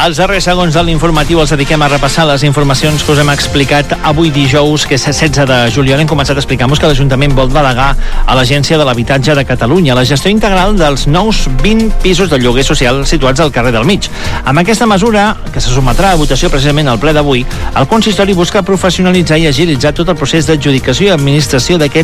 Els darrers segons de l'informatiu els dediquem a repassar les informacions que us hem explicat avui dijous, que és 16 de juliol. Hem començat a explicar-vos que l'Ajuntament vol delegar a l'Agència de l'Habitatge de Catalunya la gestió integral dels nous 20 pisos de lloguer social situats al carrer del Mig. Amb aquesta mesura, que se sotmetrà a votació precisament al ple d'avui, el consistori busca professionalitzar i agilitzar tot el procés d'adjudicació i administració d'aquests